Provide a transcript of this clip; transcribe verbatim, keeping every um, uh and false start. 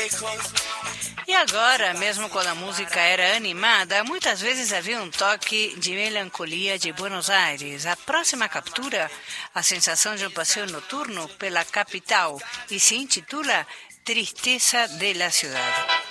E agora, mesmo quando a música era animada, muitas vezes havia um toque de melancolia de Buenos Aires. A próxima captura, a sensação de um passeio noturno pela capital, e se intitula Tristeza de la Ciudad.